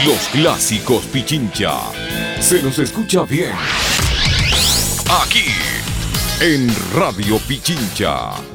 Los clásicos Pichincha. Se nos escucha bien. Aquí, en Radio Pichincha.